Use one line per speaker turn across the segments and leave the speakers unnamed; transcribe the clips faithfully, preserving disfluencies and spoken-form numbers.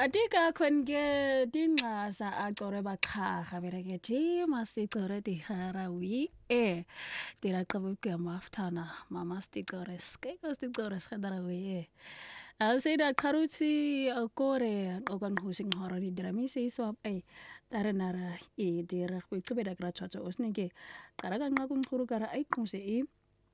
Adika kwenge dinqasa acore bakhaga bereke thi masicore di harawi e dira qabuke maftana mama sticore skego sticore skadarawi e asida qaruti akore okan husing horo di dramisi swap e tarenara e dira qbube da grachacho osnike karaga ngakun khuru kara ai kunse e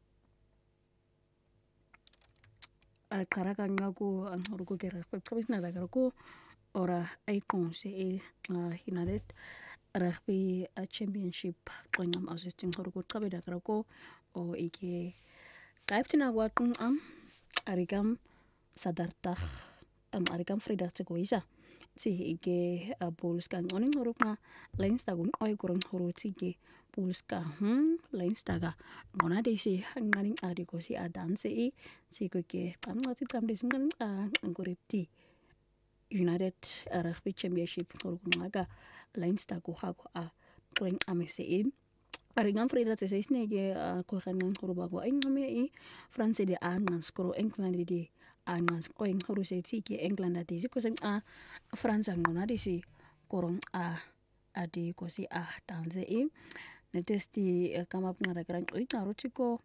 karaga ngaku ang huru kera qbisna da ko ora ay konse e hinadet rugby championship qingam assisting horukut qabida krako o ike qaiftina wakun am arigam sadartah am arigam frida tsekoisa si ike puls kan oning horukna lain stagun oy kurang horutike puls ka hmm lain staga ngona desi nganing adiko si adanse e si ko ke tam ngati tam desi ngan anguripti United Rugby Championship ngorukunaga lain staku hako a kling amese aringan frida tse snege ko kanan kurubago engame e France de angan skoro England de angan ko eng horuse tiki England de si ko sen a France ngona de si korong a adi ko si a tanze e netesti kama ngara gran oi narutiko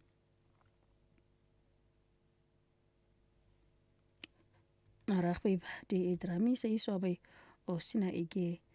Rugby di drami se sobe o sina ige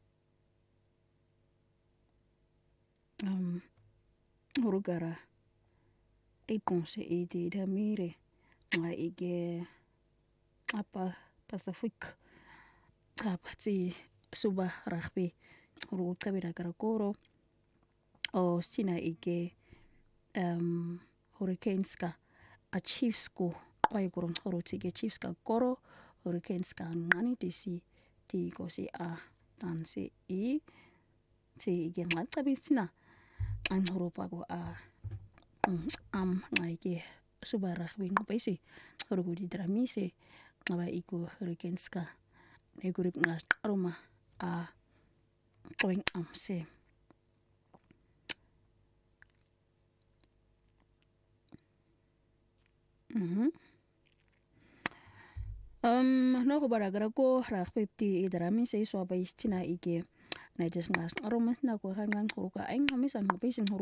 um urugara ikonse ide damire nga ige apa Pacific kapati suba rugby uru kabira karakoro o sina ige um Hurricanes ka a Chiefs ko ay kurang horutige Chiefs ka koro Hurricanes ka ngani disi ti ko si a tansi i si ige ngat kabisina an horupa ko a am ngaike suba rugby no paisi horugo di dramise ngaba iku Hurricanes ka negurip ngas aroma a going am se mhm um no ko baragara ko rugby ti dramise so ba istina ige na jes ngas aroma na ko kan ngan horuka ay ngamisan mo paisi